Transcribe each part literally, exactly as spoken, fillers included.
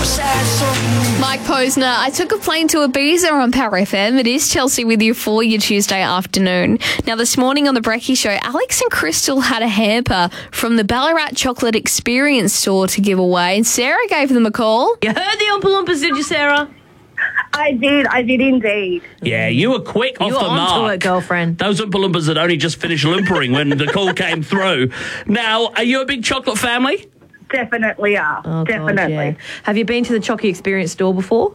Mike Posner, I took a plane to Ibiza on Power F M. It is Chelsea with you for your Tuesday afternoon. Now, this morning on the Brekkie Show, Alex and Crystal had a hamper from the Ballarat Chocolate Experience store to give away, and Sarah gave them a call. You heard the Oompa Loompas, did you, Sarah? I did, I did indeed. Yeah, you were quick off You were the onto mark. it, girlfriend. Those Oompa Loompas had only just finished loopering when the call came through. Now, are you a big chocolate family? Definitely are. Oh, Definitely. God, yeah. Have you been to the Chocky Experience store before?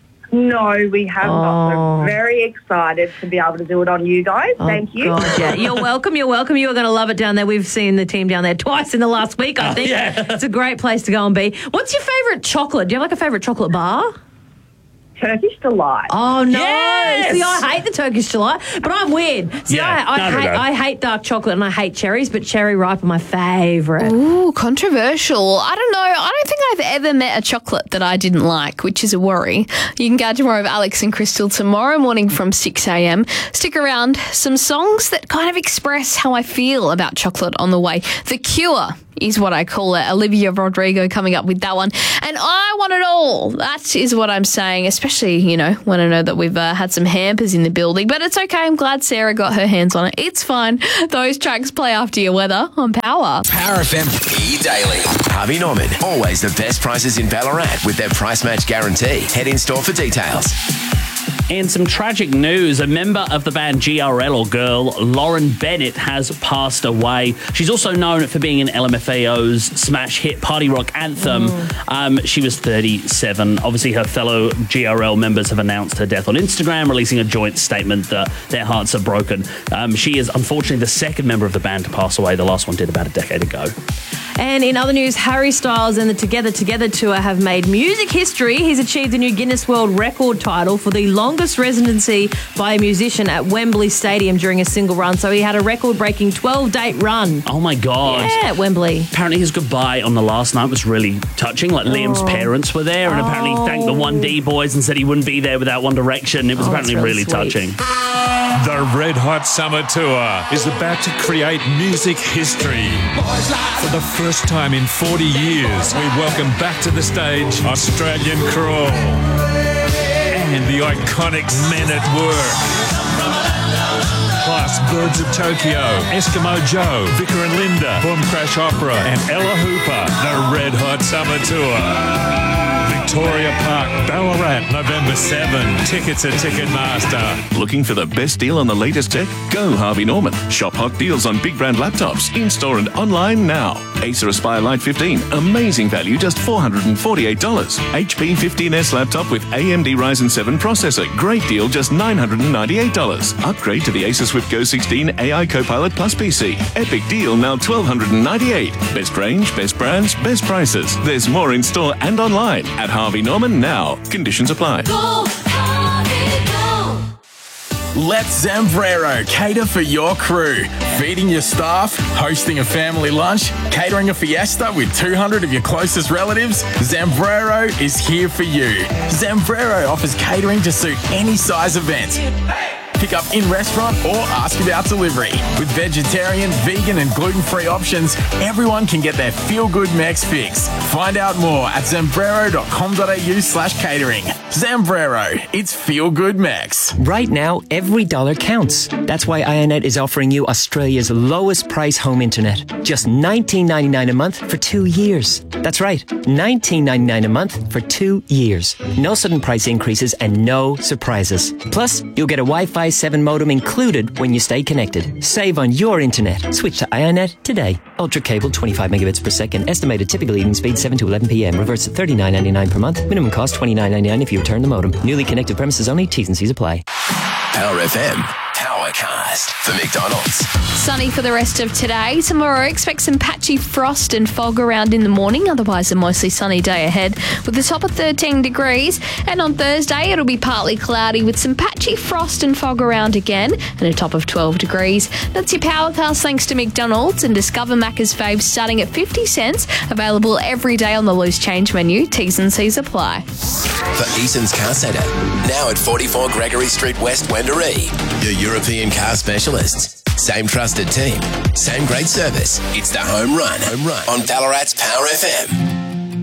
No, we have not. Oh. We're very excited to be able to do it on you guys. Oh, Thank you. God, yeah. You're welcome. You're welcome. You are going to love it down there. We've seen the team down there twice in the last week, I think. Oh, yeah. It's a great place to go and be. What's your favourite chocolate? Do you have like a favourite chocolate bar? Turkish Delight. Oh, no. Yes! See, I hate the Turkish Delight, but I'm weird. See, Yeah, I, I, no, no, hate, no. I hate dark chocolate and I hate cherries, but cherry ripe are my favourite. Ooh, controversial. I don't know. I don't think I've ever met a chocolate that I didn't like, which is a worry. You can catch more of Alex and Crystal tomorrow morning from six a.m. Stick around. Some songs that kind of express how I feel about chocolate on the way. The Cure is what I call it. Olivia Rodrigo coming up with that one. And I want it all. That is what I'm saying, especially, you know, when I know that we've uh, had some hampers in the building. But it's okay. I'm glad Sarah got her hands on it. It's fine. Those tracks play after your weather on Power. Power F M E-Daily. Harvey Norman. Always the best prices in Ballarat with their price match guarantee. Head in store for details. And some tragic news. A member of the band G R L, or Girl, Lauren Bennett, has passed away. She's also known for being in L M F A O's smash hit Party Rock Anthem. Mm. Um, she was thirty-seven. Obviously, her fellow G R L members have announced her death on Instagram, releasing a joint statement that their hearts are broken. Um, she is unfortunately the second member of the band to pass away. The last one did about a decade ago. And in other news, Harry Styles and the Together Together tour have made music history. He's achieved a new Guinness World Record title for the longest residency by a musician at Wembley Stadium during a single run. So he had a record-breaking twelve-date run. Oh, my God. Yeah, at Wembley. Apparently his goodbye on the last night was really touching. Like, Liam's Oh. parents were there and apparently Oh. thanked the one D boys and said he wouldn't be there without One Direction. It was Oh, apparently that's really, really sweet. touching. The Red Hot Summer Tour is about to create music history. For the first time in forty years, we welcome back to the stage Australian Crawl and the iconic Men at Work. Plus Birds of Tokyo, Eskimo Joe, Vicar and Linda, Boom Crash Opera and Ella Hooper. The Red Hot Summer Tour. Victoria Park, Ballarat, November seventh. Tickets at Ticketmaster. Looking for the best deal on the latest tech? Go Harvey Norman. Shop hot deals on big brand laptops, in-store and online now. Acer Aspire Lite fifteen, amazing value, just four hundred forty-eight dollars. H P fifteen S laptop with A M D Ryzen seven processor, great deal, just nine hundred ninety-eight dollars. Upgrade to the Acer Swift Go sixteen A I Copilot Plus P C. Epic deal, now twelve ninety-eight dollars. Best range, best brands, best prices. There's more in store and online at Harvey Norman now. Conditions apply. Go, Harvey, go. Let Zambrero cater for your crew. Feeding your staff, hosting a family lunch, catering a fiesta with two hundred of your closest relatives, Zambrero is here for you. Zambrero offers catering to suit any size event. Pick up in-restaurant or ask about delivery. With vegetarian, vegan and gluten-free options, everyone can get their feel-good Mex fix. Find out more at zambrero.com.au slash catering. Zambrero, it's feel-good Mex. Right now, every dollar counts. That's why Ionet is offering you Australia's lowest price home internet. Just nineteen ninety-nine a month for two years. That's right, nineteen ninety-nine a month for two years. No sudden price increases and no surprises. Plus, you'll get a Wi-Fi seven modem included when you stay connected. Save on your internet. Switch to Ionet today. Ultra cable, twenty-five megabits per second. Estimated typical evening speed seven to eleven p.m. Reverts at thirty-nine ninety-nine per month. Minimum cost twenty-nine ninety-nine if you return the modem. Newly connected premises only. T's and C's apply. Power F M. Powercast for McDonald's. Sunny for the rest of today. Tomorrow, expect some patchy frost and fog around in the morning. Otherwise, a mostly sunny day ahead with a top of thirteen degrees. And on Thursday, it'll be partly cloudy with some patchy frost and fog around again and a top of twelve degrees. That's your Powercast thanks to McDonald's, and discover Macca's faves starting at fifty cents. Available every day on the loose change menu. T's and C's apply. For Eason's Car Centre, now at forty-four Gregory Street West, Wendouree. Your European car specialists. Same trusted team. Same great service. It's the home run. Home run on Ballarat's Power F M.